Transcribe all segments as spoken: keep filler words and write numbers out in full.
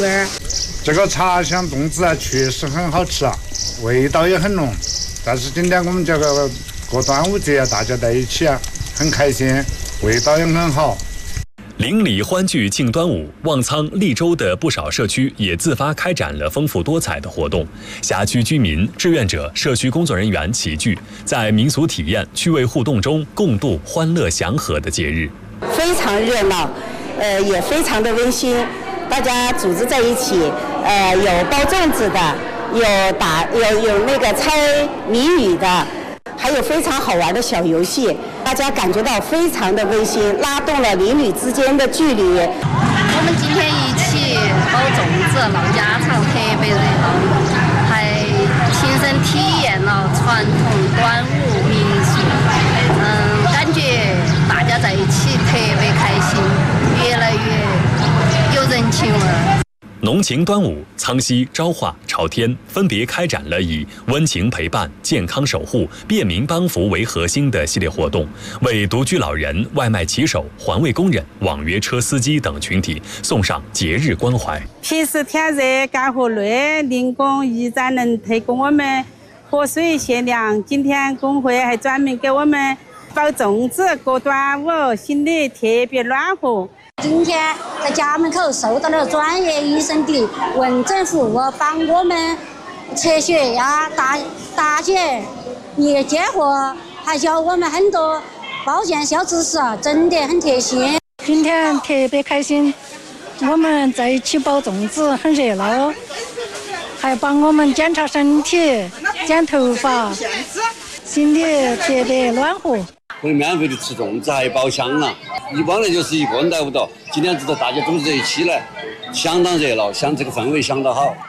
味儿。 这个茶香粽子啊，确实很好吃啊，味道也很浓。但是今天我们这个过端午节啊，大家在一起啊，很开心，味道也很好。 邻里欢聚庆端午，旺苍、利州的不少社区也自发开展了丰富多彩的活动。辖区居民、志愿者、社区工作人员齐聚，在民俗体验、趣味互动中共度欢乐祥和的节日。 非常热闹，呃，也非常的温馨。大家组织在一起，呃，有包粽子的，有打有有那个猜谜语的。还有非常好玩的小游戏，大家感觉到非常的温馨，拉动了邻里之间的距离。 我们今天一起包粽子，唠家常，特别热闹，还亲身体验了传统端午民俗，嗯，感觉大家在一起特别开心，越来越有人情味儿。 浓情端午，苍溪、昭化、朝天分别开展了以温情陪伴、健康守护、便民帮扶为核心的系列活动，为独居老人、外卖骑手、环卫工人、网约车司机等群体送上节日关怀。 平时天热干活累，零工驿站能提供我们活水限量，今天工会还专门给我们包粽子过端午，心里特别暖和。 今天在家门口受到了专业医生的问诊服务，帮我们测血压、打打检、验结货，还教我们很多保健小知识，真的很贴心。 今天特别开心，我们在一起包粽子，很热闹，还帮我们检查身体、剪头发，心里特别暖和。 可以免费的吃粽子，还包厢了。一般来就是一个人来不到，今天知道大家组织在一起来，相当热闹，像这个氛围相当好。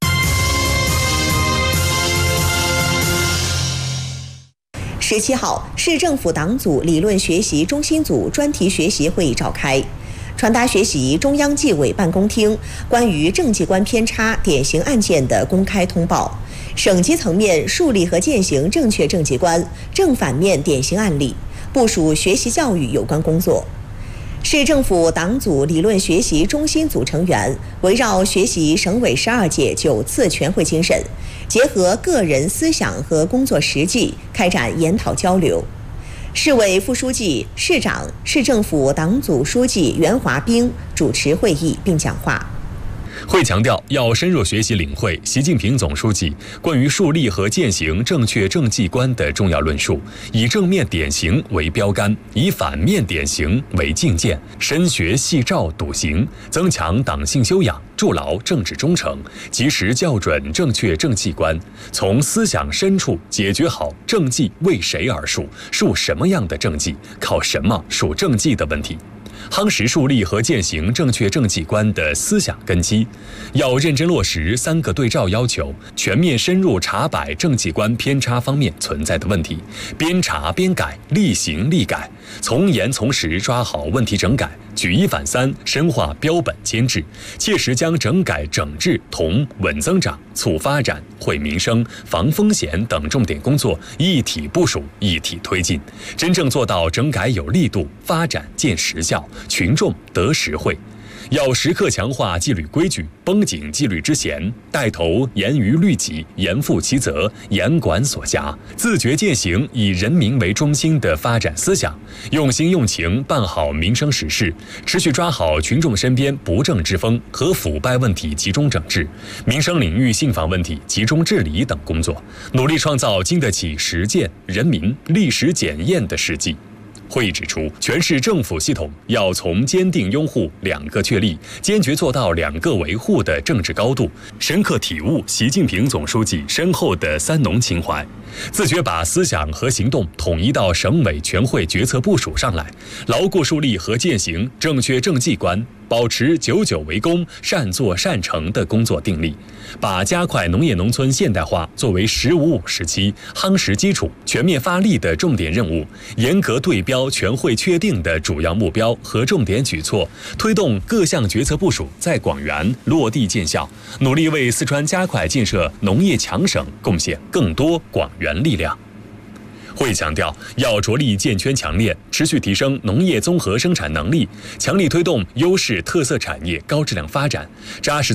十七号，市政府党组理论学习中心组专题学习会议召开，传达学习中央纪委办公厅关于政绩观偏差典型案件的公开通报，省级层面树立和践行正确政绩观、正反面典型案例，部署学习教育有关工作。市政府党组理论学习中心组成员围绕学习省委十二届九次全会精神，结合个人思想和工作实际，开展研讨交流。市委副书记、市长、市政府党组书记袁华兵主持会议并讲话。 会强调要深入学习领会习近平总书记关于树立和践行正确政绩观的重要论述，以正面典型为标杆，以反面典型为镜鉴，深学细照笃行，增强党性修养，筑牢政治忠诚，及时校准正确政绩观，从思想深处解决好政绩为谁而树、树什么样的政绩、靠什么树政绩的问题。夯实树立和践行正确政绩观的思想根基，要认真落实三个对照要求，全面深入查摆政绩观偏差方面存在的问题，边查边改，立行立改，从严从实抓好问题整改，举一反三，深化标本兼治，切实将整改整治同稳增长、促发展、惠民生、防风险等重点工作一体部署、一体推进，真正做到整改有力度，发展见实效，群众得实惠。要时刻强化纪律规矩，绷紧纪律之弦，带头严于律己，严负其责，严管所辖，自觉践行以人民为中心的发展思想，用心用情办好民生实事，持续抓好群众身边不正之风和腐败问题集中整治，民生领域信访问题集中治理等工作，努力创造经得起实践、人民历史检验的事迹。会议指出，全市政府系统要从坚定拥护两个确立，坚决做到两个维护的政治高度，深刻体悟习近平总书记深厚的三农情怀，自觉把思想和行动统一到省委全会决策部署上来，牢固树立和践行正确政绩观，保持久久为功、善作善成的工作定力，把加快农业农村现代化作为“十五五”时期夯实基础、全面发力的重点任务，严格对标全会确定的主要目标和重点举措，推动各项决策部署在广元落地见效，努力为四川加快建设农业强省贡献更多广元力量。会强调，要着力建圈强链，持续提升农业综合生产能力，强力推动优势特色产业高质量发展，扎实